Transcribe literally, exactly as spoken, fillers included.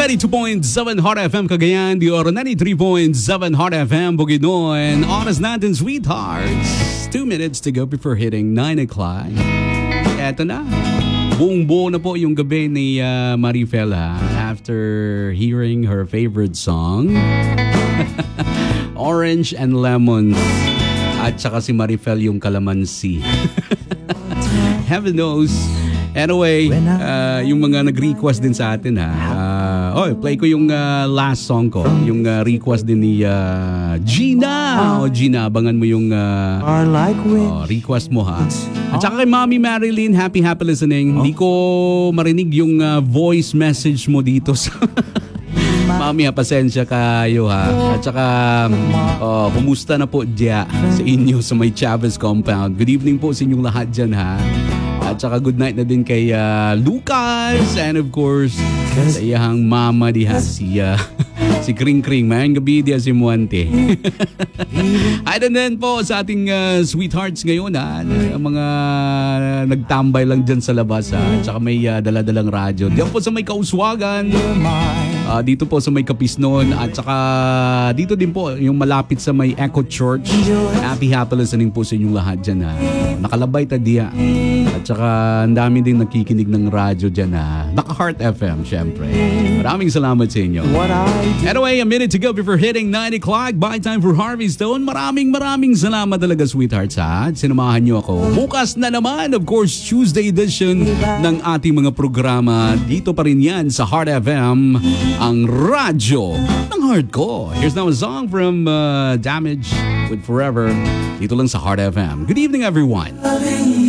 ninety-two point seven Hot F M Cagayan de Oro, ninety-three point seven Hot F M Bukidnon. Oras natin, sweethearts. Two minutes to go before hitting nine o'clock. Eto na. Buong-buo na po yung gabi ni uh, Marifel ha, after hearing her favorite song, Orange and Lemons. At saka si Marifel yung Kalamansi. Heaven knows. Anyway, uh, yung mga nag-request din sa atin ha. Uh, oh, play ko yung uh, last song ko. Yung uh, request din ni uh, Gina. Oh, Gina, abangan mo yung uh, oh, request mo ha. At saka kay Mommy Marilyn, happy happy listening. Hindi ko marinig yung uh, voice message mo dito sa... Mami ha, pasensya kayo ha. At saka, oh, kumusta na po dya sa inyo sa may Chavez Compound. Good evening po sa inyong lahat dyan ha. At saka good night na din kay uh, Lucas. And of course, sa iyahang mama diha si, uh, si Kring Kring. Mayang gabi diya si Muante. Ay din po sa ating uh, sweethearts ngayon ha. Ang mga nagtambay lang dyan sa labas ha. At saka may uh, daladalang radyo. Diyan po sa may Kauswagan. Uh, dito po sa may Kapisnon. At saka dito din po yung malapit sa may Echo Church. Happy happy listening po sa inyong lahat dyan ha. Nakalabay ta diya. At saka ang dami din nakikinig ng radyo dyan ha. Naka-Heart F M syempre. Maraming salamat sa inyo. Anyway, a minute to go before hitting nine o'clock. By time for Harvey Stone. Maraming maraming salamat talaga sweethearts ha. At sinamahan niyo ako. Bukas na naman, of course, Tuesday edition ng ating mga programa. Dito pa rin yan sa Heart F M. Ang radyo ng heart ko. Here's now a song from uh, Damage with Forever. Dito lang sa Heart F M. Good evening everyone.